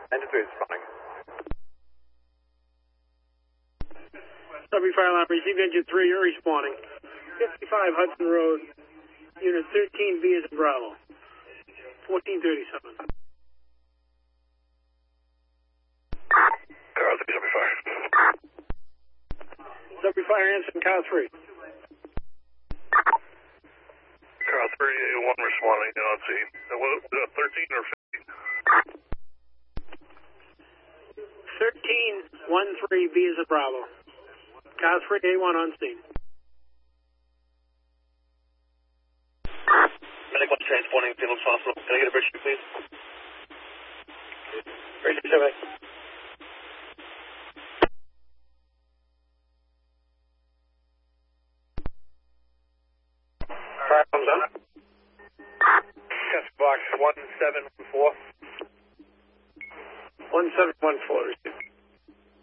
93 responding. Sudbury Fire Alarm, received engine 3, you're responding. 55 Hudson Road, unit 13B is in Bravo. 1437. Car 3, Sudbury Fire. Sudbury Fire answering car 3. Car 3A1 responding on scene. 13 or 15? 1313B is a Bravo. Car 3A1 on scene. Medic 1 transporting Field Hospital. Can I get a bridge, please? Bridge 7. Fire comes on. Test box 1714. 1714 received.